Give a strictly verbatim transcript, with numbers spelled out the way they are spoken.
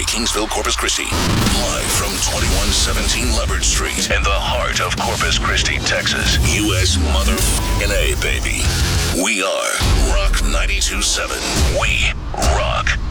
Kingsville, Corpus Christi. Live from twenty-one seventeen Leopard Street in the heart of Corpus Christi, Texas. U S motherfucking A, baby. We are Rock ninety-two point seven. We rock.